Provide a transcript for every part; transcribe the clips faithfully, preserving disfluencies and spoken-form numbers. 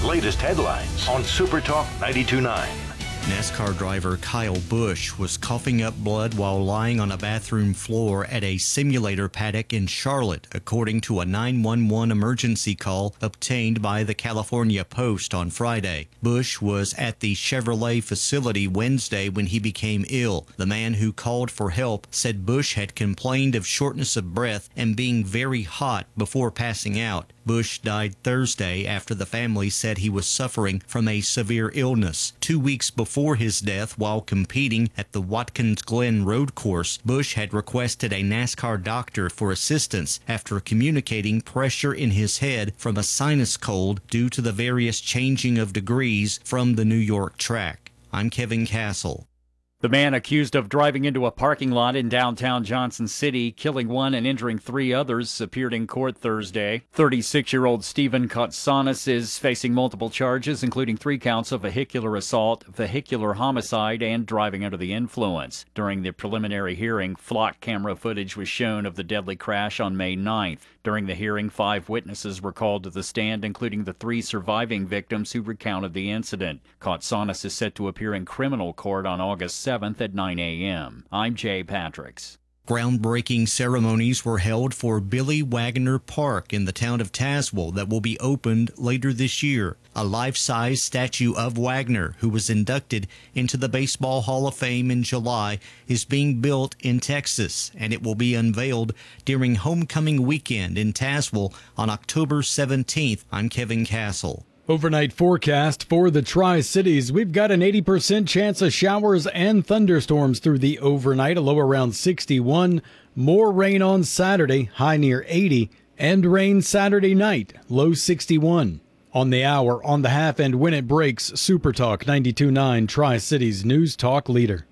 latest headlines on Super Talk ninety-two point nine. NASCAR driver Kyle Busch was coughing up blood while lying on a bathroom floor at a simulator paddock in Charlotte, according to a nine one one emergency call obtained by the California Post on Friday. Busch was at the Chevrolet facility Wednesday when he became ill. The man who called for help said Busch had complained of shortness of breath and being very hot before passing out. Busch died Thursday after the family said he was suffering from a severe illness. Two weeks before his death, while competing at the Watkins Glen road course, Busch had requested a NASCAR doctor for assistance after communicating pressure in his head from a sinus cold due to the various changing of degrees from the New York track. I'm Kevin Castle. The man accused of driving into a parking lot in downtown Johnson City, killing one and injuring three others, appeared in court Thursday. thirty-six-year-old Stephen Kotsanis is facing multiple charges, including three counts of vehicular assault, vehicular homicide, and driving under the influence. During the preliminary hearing, flock camera footage was shown of the deadly crash on May ninth. During the hearing, five witnesses were called to the stand, including the three surviving victims who recounted the incident. Kotsanis is set to appear in criminal court on August seventh at nine a.m. I'm Jay Patricks. Groundbreaking ceremonies were held for Billy Wagner Park in the town of Tazewell that will be opened later this year. A life-size statue of Wagner, who was inducted into the Baseball Hall of Fame in July, is being built in Texas, and it will be unveiled during homecoming weekend in Tazewell on October seventeenth. I'm Kevin Castle. Overnight forecast for the Tri-Cities. We've got an eighty percent chance of showers and thunderstorms through the overnight, a low around sixty-one. More rain on Saturday, high near eighty, and rain Saturday night, low sixty-one. On the hour, on the half, and when it breaks, Super Talk ninety-two point nine, Tri-Cities News Talk leader.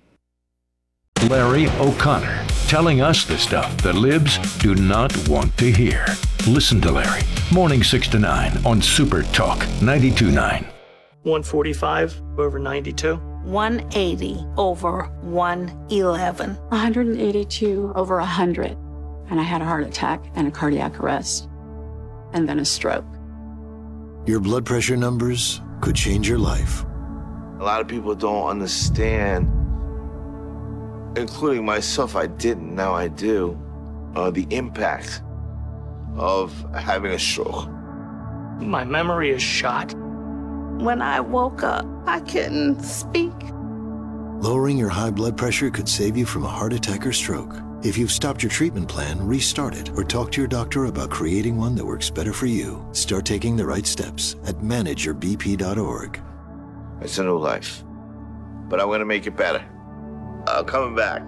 Larry O'Connor, telling us the stuff the libs do not want to hear. Listen to Larry, morning six to nine on Super Talk ninety-two point nine. one forty-five over ninety-two. one eighty over one eleven. one hundred eighty-two over one hundred. And I had a heart attack and a cardiac arrest. And then a stroke. Your blood pressure numbers could change your life. A lot of people don't understand, including myself. I didn't, now I do, uh, the impact of having a stroke. My memory is shot. When I woke up, I couldn't speak. Lowering your high blood pressure could save you from a heart attack or stroke. If you've stopped your treatment plan, restart it or talk to your doctor about creating one that works better for you. Start taking the right steps at manage your b p dot org. It's a new life, but I'm gonna make it better. I'm coming back.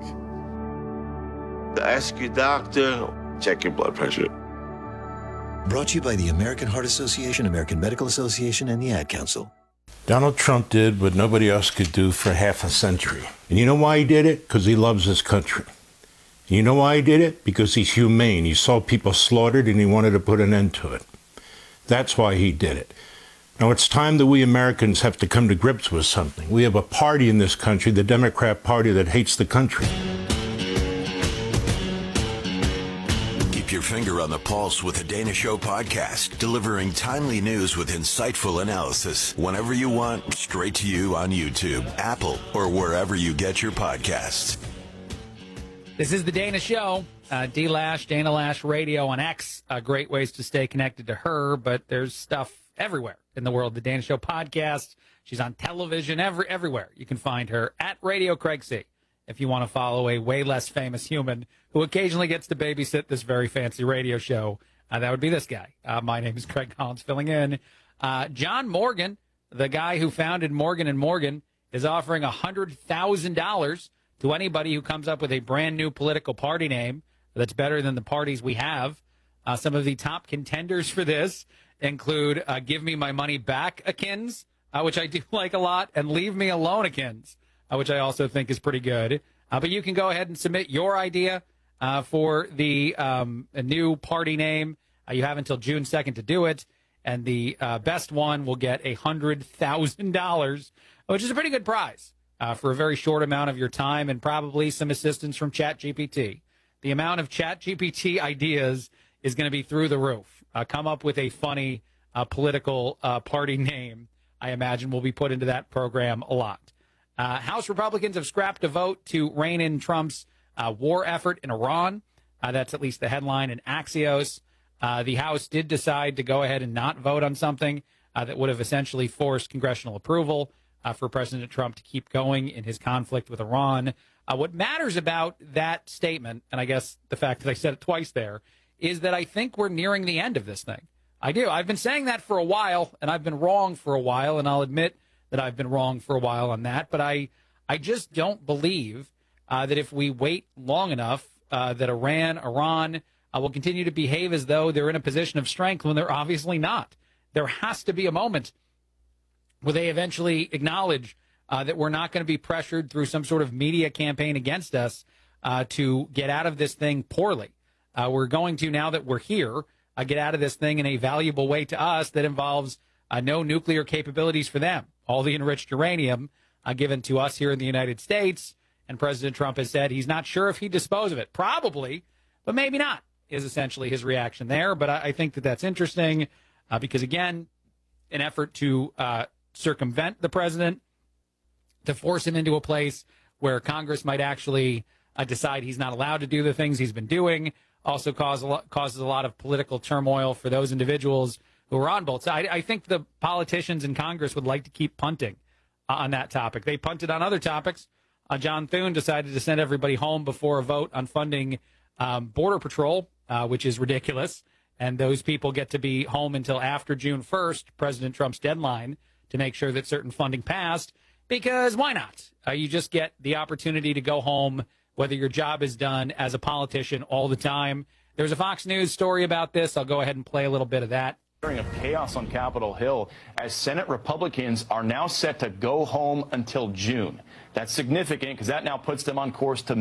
Ask your doctor, check your blood pressure. Brought to you by the American Heart Association, American Medical Association, and the Ad Council. Donald Trump did what nobody else could do for half a century. And you know why he did it? Because he loves his country. And you know why he did it? Because he's humane. He saw people slaughtered and he wanted to put an end to it. That's why he did it. Now it's time that we Americans have to come to grips with something. We have a party in this country, the Democrat Party, that hates the country. Keep your finger on the pulse with the Dana Show podcast, delivering timely news with insightful analysis whenever you want, straight to you on YouTube, Apple, or wherever you get your podcasts. This is the Dana Show. Uh, D-Lash, Dana Lash Radio on X. Uh, great ways to stay connected to her, but there's stuff everywhere in the world. The Dana Show podcast. She's on television, every everywhere. You can find her at Radio Craig C. If you want to follow a way less famous human who occasionally gets to babysit this very fancy radio show, uh, that would be this guy. Uh, my name is Craig Collins, filling in. Uh, John Morgan, the guy who founded Morgan and Morgan, is offering one hundred thousand dollars to anybody who comes up with a brand new political party name that's better than the parties we have. Uh, some of the top contenders for this include uh, Give Me My Money Back Akins, uh, which I do like a lot, and Leave Me Alone Akins, uh, which I also think is pretty good. Uh, but you can go ahead and submit your idea uh, for the um, a new party name. Uh, you have until June second to do it, and the uh, best one will get one hundred thousand dollars, which is a pretty good prize. Uh, for a very short amount of your time and probably some assistance from ChatGPT. The amount of ChatGPT ideas is going to be through the roof. Uh, come up with a funny uh, political uh, party name, I imagine, will be put into that program a lot. Uh, House Republicans have scrapped a vote to rein in Trump's uh, war effort in Iran. Uh, that's at least the headline in Axios. Uh, the House did decide to go ahead and not vote on something uh, that would have essentially forced congressional approval uh, for President Trump to keep going in his conflict with Iran. Uh, what matters about that statement, and I guess the fact that I said it twice there, is that I think we're nearing the end of this thing. I do. I've been saying that for a while, and I've been wrong for a while, and I'll admit that I've been wrong for a while on that. But I, I just don't believe uh, that if we wait long enough, uh, that Iran, Iran uh, will continue to behave as though they're in a position of strength when they're obviously not. There has to be a moment where they eventually acknowledge uh, that we're not going to be pressured through some sort of media campaign against us uh, to get out of this thing poorly. Uh, we're going to, now that we're here, uh, get out of this thing in a valuable way to us that involves uh, no nuclear capabilities for them. All the enriched uranium uh, given to us here in the United States. And President Trump has said he's not sure if he'd dispose of it. Probably, but maybe not, is essentially his reaction there. But I, I think that that's interesting uh, because, again, an effort to uh, circumvent the president, to force him into a place where Congress might actually uh, decide he's not allowed to do the things he's been doing, also cause a lot, causes a lot of political turmoil for those individuals who are on both sides. I, I think the politicians in Congress would like to keep punting uh, on that topic. They punted on other topics. Uh, John Thune decided to send everybody home before a vote on funding um, Border Patrol, uh, which is ridiculous. And those people get to be home until after June first, President Trump's deadline, to make sure that certain funding passed. Because why not? Uh, you just get the opportunity to go home, whether your job is done as a politician all the time. There's a Fox News story about this. I'll go ahead and play a little bit of that. Of chaos on Capitol Hill as Senate Republicans are now set to go home until June. That's significant because that now puts them on course to